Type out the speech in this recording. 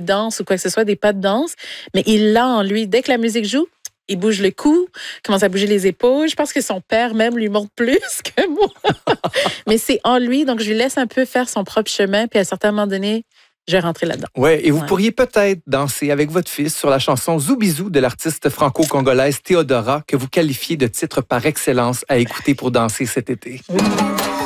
danse ou quoi que ce soit, des pas de danse, mais il l'a en lui. Dès que la musique joue, il bouge le cou, commence à bouger les épaules. Je pense que son père même lui montre plus que moi. Mais c'est en lui, donc je lui laisse un peu faire son propre chemin, puis à un certain moment donné, je vais rentrer là-dedans. Ouais, et vous pourriez peut-être danser avec votre fils sur la chanson Zoubizou de l'artiste franco-congolaise Théodora, que vous qualifiez de titre par excellence à écouter pour danser cet été. Oui.